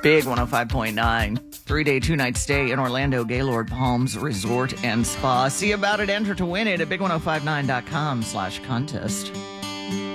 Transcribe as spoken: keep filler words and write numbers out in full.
Big one oh five point nine. Three-day, two-night stay in Orlando Gaylord Palms Resort and Spa. See about it. Enter to win it at big ten fifty-nine dot com slash contest.